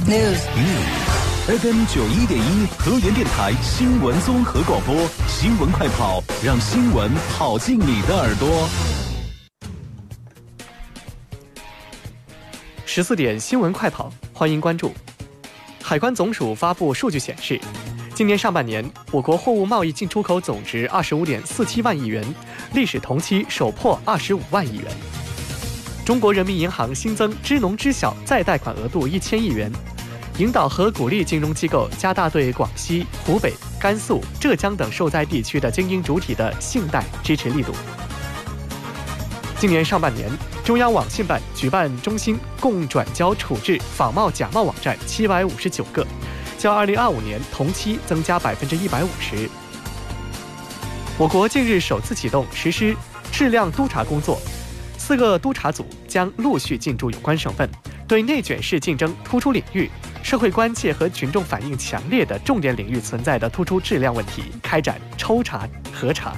FM 91.1河源电台新闻综合广播，新闻快跑，让新闻跑进你的耳朵。 14点新闻快跑，欢迎关注。海关总署发布数据显示，今年上半年，我国货物贸易进出口总值25.47万亿元，历史同期首破25万亿元。中国人民银行新增支农支小再贷款额度1000亿元，引导和鼓励金融机构加大对广西、湖北、甘肃、浙江等受灾地区的经营主体的信贷支持力度。今年上半年，中央网信办举办中心共转交处置仿冒假冒网站759个，较2025年同期增加150%。我国近日首次启动实施质量督查工作，4个督查组将陆续进驻有关省份，对内卷式竞争突出领域、社会关切和群众反映强烈的重点领域存在的突出质量问题开展抽查核查。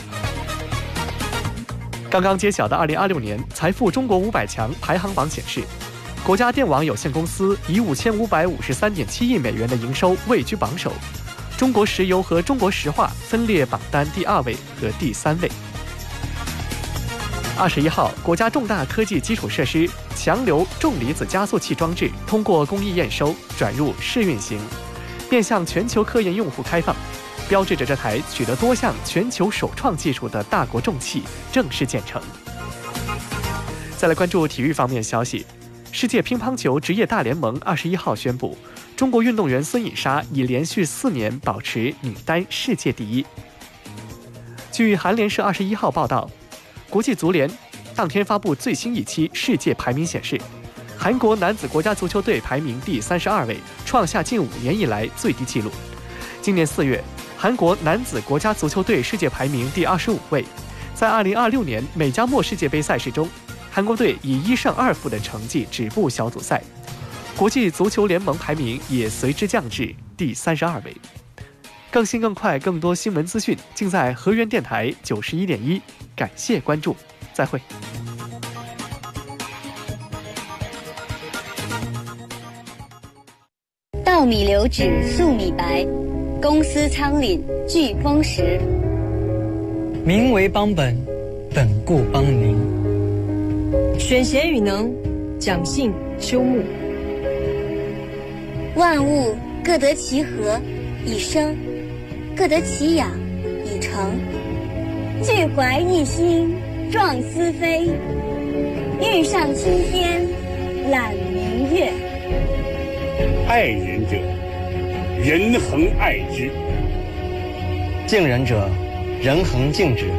刚刚揭晓的2026年财富中国500强排行榜显示，国家电网有限公司以5553.7亿美元的营收位居榜首，中国石油和中国石化分列榜单第2位和第3位。21号，国家重大科技基础设施强流重离子加速器装置通过工艺验收，转入试运行，面向全球科研用户开放，标志着这台取得多项全球首创技术的大国重器正式建成。再来关注体育方面消息，世界乒乓球职业大联盟21号宣布，中国运动员孙颖莎已连续4年保持女单世界第一。据韩联社21号报道，国际足联当天发布最新一期世界排名显示，韩国男子国家足球队排名第32位，创下近5年以来最低纪录。今年4月，韩国男子国家足球队世界排名第25位。在2026年美加墨世界杯赛事中，韩国队以1胜2负的成绩止步小组赛，国际足球联盟排名也随之降至第32位。更新更快，更多新闻资讯尽在河源电台91.1，感谢关注，再会。 稻米流脂粟米白，公司仓廪聚丰实。 民为邦本，本固邦宁。 选贤与能，讲信修睦。 万物各得其和，以生；各得其养，以成。聚怀一心，壮思飞；欲上青天，揽明月。 爱人者，人恒爱之； 敬人者，人恒敬之。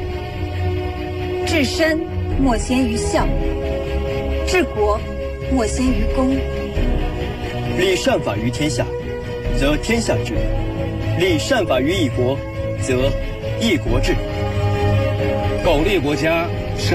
治身莫先于孝，治国莫先于公。 立善法于天下，则天下治；立善法于一国，则一国治。 苟利国家，